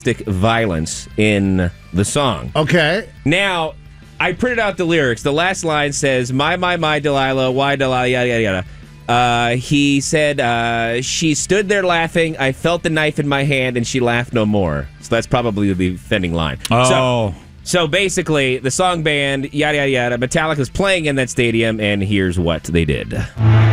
violence in the song. Okay. Now, I printed out the lyrics. The last line says, my, Delilah, why Delilah, yada, yada, yada. He said, she stood there laughing. I felt the knife in my hand, and she laughed no more. So that's probably the offending line. Oh. So basically, the song band, yada, yada, yada, Metallica's playing in that stadium, and here's what they did.